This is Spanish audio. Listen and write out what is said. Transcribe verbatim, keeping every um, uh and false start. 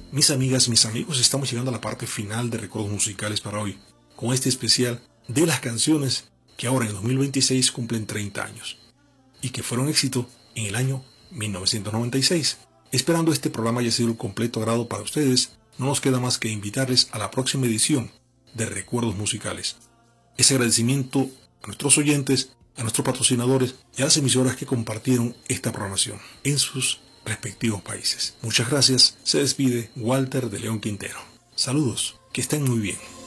Mis amigas, mis amigos, estamos llegando a la parte final de Recuerdos Musicales para hoy, con este especial de las canciones que ahora en dos mil veintiséis cumplen treinta años y que fueron éxito en el año mil novecientos noventa y seis. Esperando este programa haya sido un completo agrado para ustedes, no nos queda más que invitarles a la próxima edición de Recuerdos Musicales. Ese agradecimiento a nuestros oyentes, a nuestros patrocinadores y a las emisoras que compartieron esta programación en sus respectivos países. Muchas gracias. Se despide Walter de León Quintero. Saludos, que estén muy bien.